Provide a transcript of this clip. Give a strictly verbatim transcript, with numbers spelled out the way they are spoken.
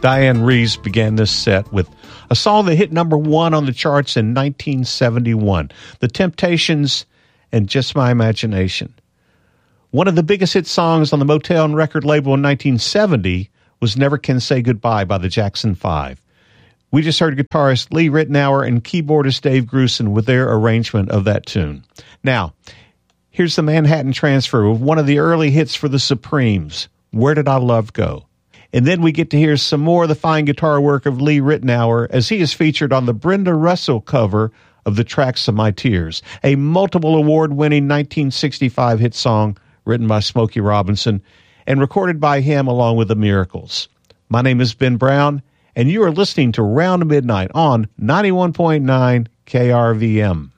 Diane Reeves began this set with a song that hit number one on the charts in nineteen seventy-one, The Temptations and Just My Imagination. One of the biggest hit songs on the Motown record label in nineteen seventy was Never Can Say Goodbye by the Jackson Five. We just heard guitarist Lee Ritenour and keyboardist Dave Grusin with their arrangement of that tune. Now, here's the Manhattan Transfer with one of the early hits for the Supremes, Where Did Our Love Go? And then we get to hear some more of the fine guitar work of Lee Ritenour as he is featured on the Brenda Russell cover of The Tracks of My Tears, a multiple award-winning nineteen sixty-five hit song written by Smokey Robinson and recorded by him along with the Miracles. My name is Ben Brown, and you are listening to Round Midnight on ninety-one point nine K R V M.